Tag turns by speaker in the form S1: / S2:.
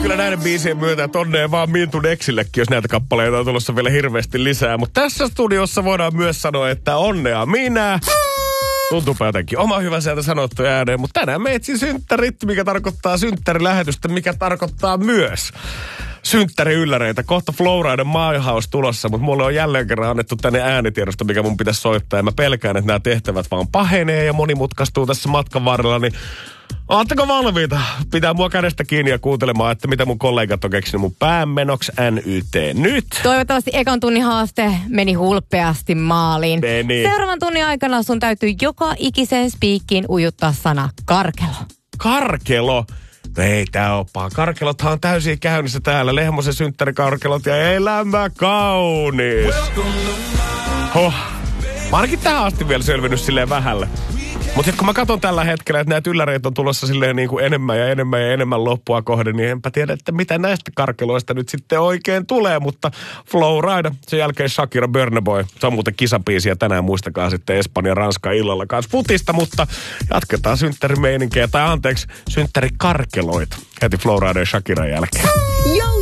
S1: Kyllä näiden biisien myötä, että onnea vaan Mintun eksillekin, jos näitä kappaleita on tulossa vielä hirveästi lisää. Mutta tässä studiossa voidaan myös sanoa, että onnea minä. Tuntuupa jotenkin oma hyvä sieltä sanottu ääneen, mutta tänään me etsin synttärit, mikä tarkoittaa synttärilähetystä, mikä tarkoittaa myös synttäriylläreitä. Kohta Flowriden My House tulossa, mutta mulle on jälleen kerran annettu tänne äänitiedosta, mikä mun pitäisi soittaa. Ja mä pelkään, että nämä tehtävät vaan pahenee ja monimutkaistuu tässä matkan varrella, niin ootteko valmiita? Pitää mua kädestä kiinni ja kuuntelemaan, että mitä mun kollegat on keksinyt mun päämenoksi NYT nyt.
S2: Toivottavasti ekan tunnin haaste meni hulppeasti maaliin.
S1: Meni.
S2: Seuraavan tunnin aikana sun täytyy joka ikisen spiikkiin ujuttaa sana karkelo.
S1: Karkelo? No ei tää opaa. Karkelothan on täysin käynnissä täällä. Lehmosen synttärikarkelot ja elämä kaunis. Mä ainakin tähän asti vielä selvinnyt silleen vähälle. Mutta kun mä katson tällä hetkellä, että näitä ylläreitä on tulossa silleen niin kuin enemmän ja enemmän loppua kohden, niin enpä tiedä, että mitä näistä karkeloista nyt sitten oikein tulee. Mutta Flowrida, sen jälkeen Shakira, Burna Boy. Se on muuten kisabiisi ja tänään muistakaa sitten Espanja-Ranska illalla kanssa futista, mutta jatketaan synttärimeininkiä, tai anteeksi, synttärikarkeloita heti Flowrida ja Shakiran jälkeen.